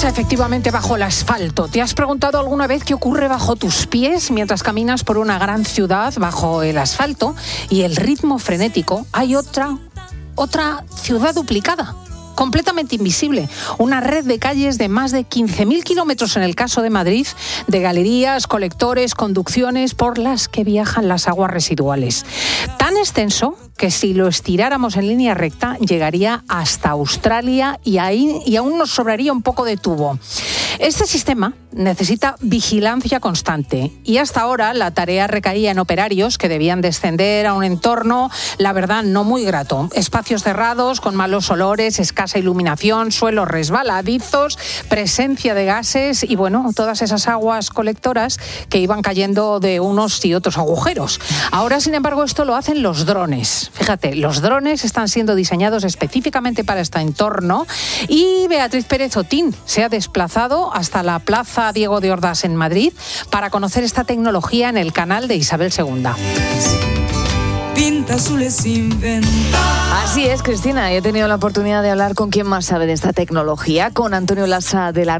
pasa efectivamente bajo el asfalto? ¿Te has preguntado alguna vez qué ocurre bajo tus pies mientras caminas por una gran ciudad bajo el asfalto y el ritmo frenético? Hay otra ciudad duplicada, completamente invisible. Una red de calles de más de 15.000 kilómetros en el caso de Madrid, de galerías, colectores, conducciones por las que viajan las aguas residuales. Tan extenso que si lo estiráramos en línea recta llegaría hasta Australia y aún nos sobraría un poco de tubo. Este sistema necesita vigilancia constante y hasta ahora la tarea recaía en operarios que debían descender a un entorno, la verdad, no muy grato. Espacios cerrados, con malos olores, escasa iluminación, suelos resbaladizos, presencia de gases y, bueno, todas esas aguas colectoras que iban cayendo de unos y otros agujeros. Ahora, sin embargo, esto lo hacen los drones. Fíjate, los drones están siendo diseñados específicamente para este entorno y Beatriz Pérez Otín se ha desplazado hasta la Plaza Diego de Ordaz en Madrid para conocer esta tecnología en el canal de Isabel II. Así es, Cristina, he tenido la oportunidad de hablar con quien más sabe de esta tecnología, con Antonio Lasa de la